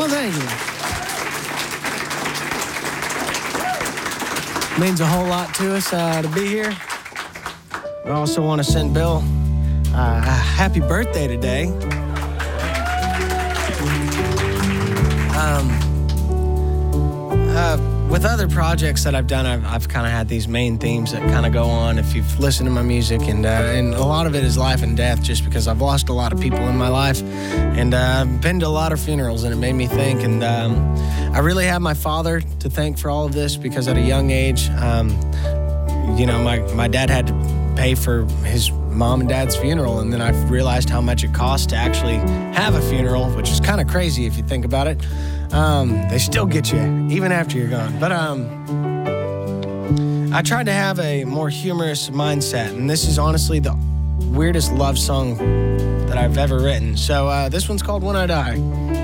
Well, thank you. Means a whole lot to us to be here. I also want to send Bill a happy birthday today. With other projects that I've done, I've kind of had these main themes that kind of go on if you've listened to my music, and a lot of it is life and death, just because I've lost a lot of people in my life, and I've been to a lot of funerals, and it made me think, and I really have my father to thank for all of this, because at a young age, my dad had to pay for his mom and dad's funeral, and then I realized how much it costs to actually have a funeral, which is kind of crazy if you think about it. They still get you even after you're gone. But I tried to have a more humorous mindset, and this is honestly the weirdest love song that I've ever written. So this one's called When I Die.